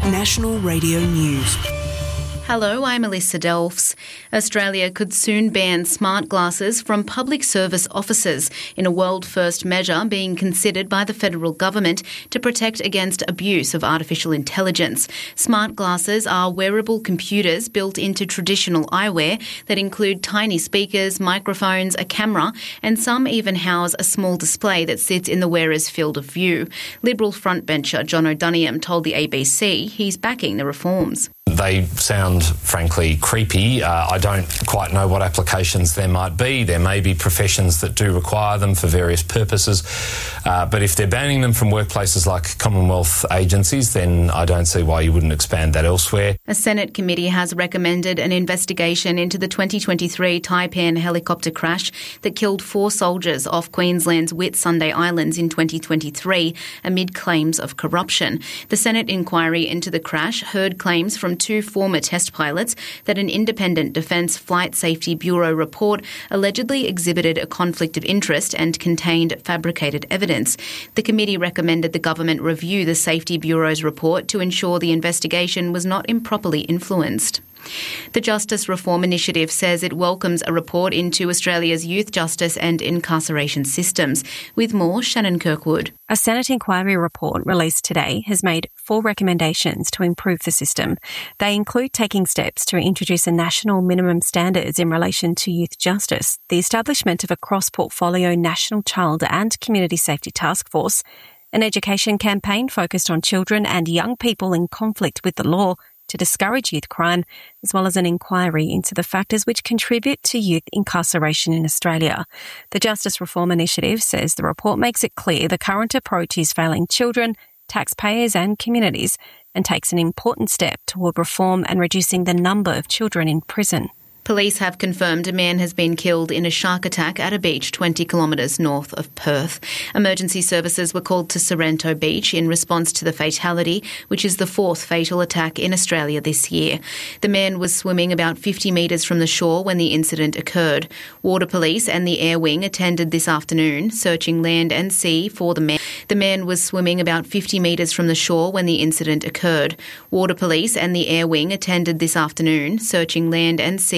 National Radio News. Hello, I'm Alyssa Delfs. Australia could soon ban smart glasses from public service offices in a world-first measure being considered by the federal government to protect against abuse of artificial intelligence. Smart glasses are wearable computers built into traditional eyewear that include tiny speakers, microphones, a camera, and some even house a small display that sits in the wearer's field of view. Liberal frontbencher John O'Doniam told the ABC he's backing the reforms. They sound, frankly, creepy. I don't quite know what applications there might be. There may be professions that do require them for various purposes. But if they're banning them from workplaces like Commonwealth agencies, then I don't see why you wouldn't expand that elsewhere. A Senate committee has recommended an investigation into the 2023 Taipan helicopter crash that killed 4 soldiers off Queensland's Whitsunday Islands in 2023 amid claims of corruption. The Senate inquiry into the crash heard claims from 2 former test pilots that an independent Defence Flight Safety Bureau report allegedly exhibited a conflict of interest and contained fabricated evidence. The committee recommended the government review the Safety Bureau's report to ensure the investigation was not improperly influenced. The Justice Reform Initiative says it welcomes a report into Australia's youth justice and incarceration systems. With more, Shannon Kirkwood. A Senate inquiry report released today has made 4 recommendations to improve the system. They include taking steps to introduce a national minimum standards in relation to youth justice, the establishment of a cross-portfolio national child and community safety task force, an education campaign focused on children and young people in conflict with the law to discourage youth crime, as well as an inquiry into the factors which contribute to youth incarceration in Australia. The Justice Reform Initiative says the report makes it clear the current approach is failing children, taxpayers and communities, and takes an important step toward reform and reducing the number of children in prison. Police have confirmed a man has been killed in a shark attack at a beach 20 kilometres north of Perth. Emergency services were called to Sorrento Beach in response to the fatality, which is the 4th fatal attack in Australia this year. The man was swimming about 50 metres from the shore when the incident occurred. Water Police and the Air Wing attended this afternoon, searching land and sea for the man. The man was swimming about 50 metres from the shore when the incident occurred. Water Police and the Air Wing attended this afternoon, searching land and sea